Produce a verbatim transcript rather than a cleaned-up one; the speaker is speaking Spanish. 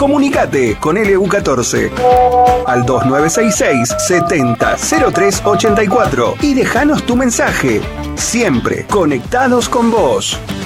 Comunicate con L U catorce al dos nueve seis seis, setenta, cero tres ochenta y cuatro y dejanos tu mensaje. Siempre conectados con vos.